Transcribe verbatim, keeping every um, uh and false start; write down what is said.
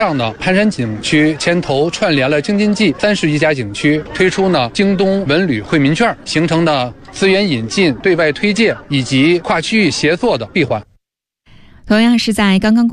这样呢，盘山景区牵头串联了京津冀三十余家景区，推出呢京东文旅惠民券，形成呢资源引进、对外推介以及跨区域协作的闭环。 同样是在刚刚